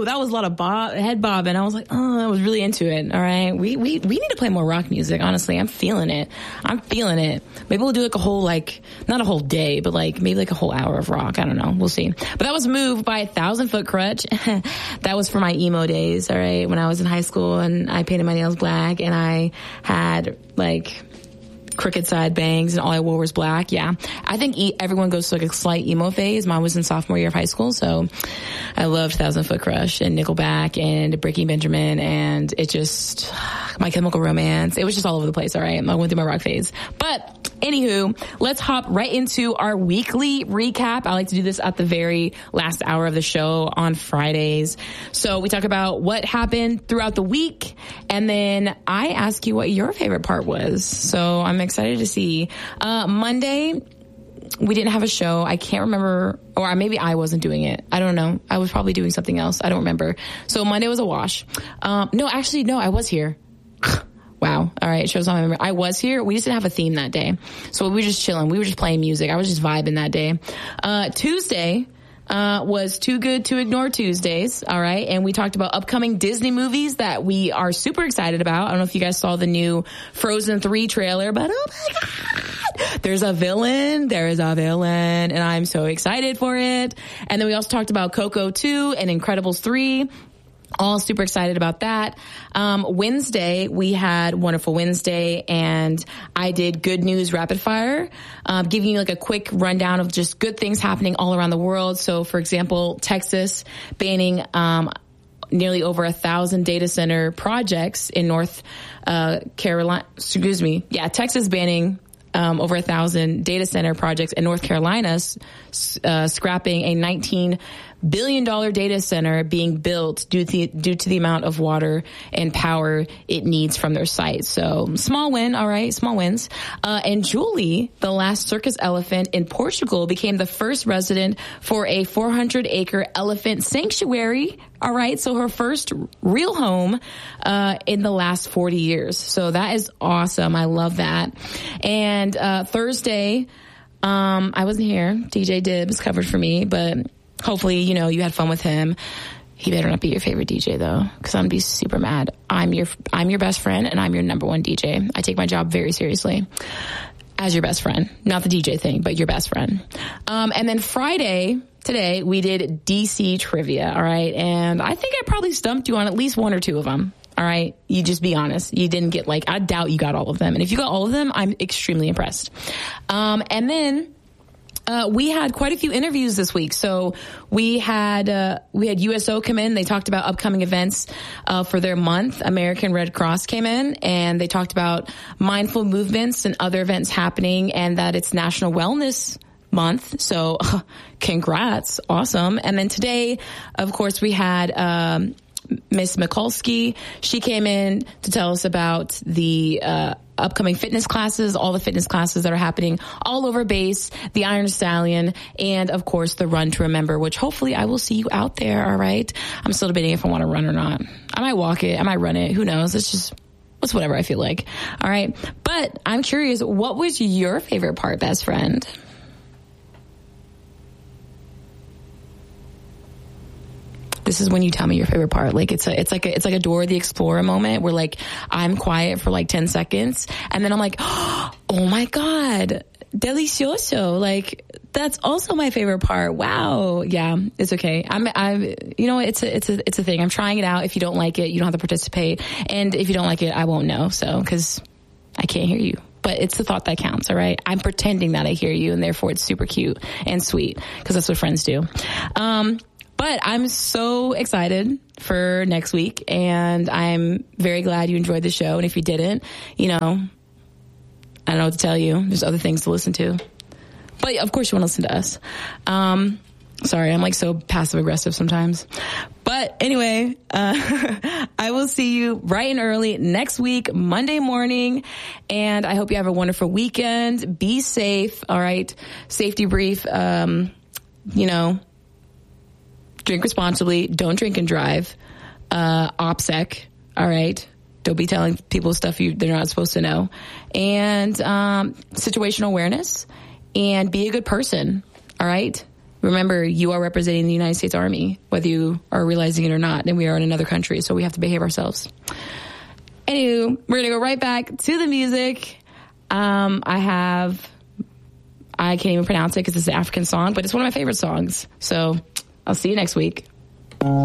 that was a lot of head bob, and I was like, oh, I was really into it. All right, we need to play more rock music. Honestly, I'm feeling it. Maybe we'll do like a whole, like, not a whole day, but like maybe like a whole hour of rock. I don't know. We'll see. But that was Move by 1,000 Foot Crutch. That was for my emo days. All right, when I was in high school and I painted my nails black and I had like crooked side bangs and all I wore was black. Yeah. I think everyone goes through like a slight emo phase. Mine was in sophomore year of high school. So I loved 1,000 Foot Crutch and Nickelback and Breaking Benjamin, and it just, My Chemical Romance. It was just all over the place. All right. I went through my rock phase. But anywho, let's hop right into our weekly recap. I like to do this at the very last hour of the show on Fridays. So we talk about what happened throughout the week, and then I ask you what your favorite part was. So I'm excited to see. Monday, we didn't have a show. I can't remember, or maybe I wasn't doing it. I don't know. I was probably doing something else. I don't remember. So Monday was a wash. No, I was here. Wow. All right. Shows on my memory. I was here. We just didn't have a theme that day. So we were just chilling. We were just playing music. I was just vibing that day. Tuesday was Too Good to Ignore Tuesdays. All right. And we talked about upcoming Disney movies that we are super excited about. I don't know if you guys saw the new Frozen 3 trailer, but oh my God, there's a villain. There is a villain. And I'm so excited for it. And then we also talked about Coco 2 and Incredibles 3. All super excited about that. Wednesday, we had Wonderful Wednesday, and I did Good News Rapid Fire, giving you like a quick rundown of just good things happening all around the world. So, for example, Texas banning nearly over 1,000 data center projects in North Carolina. Texas banning over 1,000 data center projects in North Carolina, scrapping a $19 billion data center being built due to the amount of water and power it needs from their site. So small win, all right, small wins. And Julie, the last circus elephant in Portugal, became the first resident for a 400-acre elephant sanctuary. All right, so her first real home in the last 40 years. So that is awesome. I love that. And Thursday, I wasn't here. DJ Dibs covered for me, but hopefully, you had fun with him. He better not be your favorite DJ though, because I'm gonna be super mad. I'm your best friend, and I'm your number one DJ. I take my job very seriously. As your best friend, not the DJ thing, but your best friend. And then Friday, today, we did DC trivia. All right, and I think I probably stumped you on at least one or two of them. All right, you just be honest. You didn't get I doubt you got all of them. And if you got all of them, I'm extremely impressed. And then we had quite a few interviews this week. So we had USO come in. They talked about upcoming events for their month. American Red Cross came in, and they talked about mindful movements and other events happening, and that it's National Wellness Month. So congrats. Awesome. And then today, of course, we had Miss Mikulski. She came in to tell us about the upcoming fitness classes, all the fitness classes that are happening all over base, the Iron Stallion, and of course the Run to Remember, which hopefully I will see you out there. All right. I'm still debating if I want to run or not. I might walk it. I might run it. Who knows? It's whatever I feel like. All right. But I'm curious, what was your favorite part, best friend? This is when you tell me your favorite part. It's like a Dora the Explorer moment where I'm quiet for 10 seconds, and then I'm like, oh my God, delicioso. That's also my favorite part. Wow. Yeah, it's okay. It's a thing. I'm trying it out. If you don't like it, you don't have to participate. And if you don't like it, I won't know. So, cause I can't hear you. But it's the thought that counts, all right? I'm pretending that I hear you, and therefore it's super cute and sweet, because that's what friends do. But I'm so excited for next week, and I'm very glad you enjoyed the show. And if you didn't, I don't know what to tell you. There's other things to listen to. But of course you want to listen to us. Sorry, I'm so passive aggressive sometimes. But anyway, I will see you bright and early next week, Monday morning. And I hope you have a wonderful weekend. Be safe. All right. Safety brief. Drink responsibly. Don't drink and drive. OPSEC. All right. Don't be telling people stuff they're not supposed to know. And situational awareness. And be a good person. All right. remember, you are representing the United States Army, whether you are realizing it or not, and we are in another country, so we have to behave ourselves. Anywho, we're going to go right back to the music. I can't even pronounce it because it's an African song, but it's one of my favorite songs. So I'll see you next week.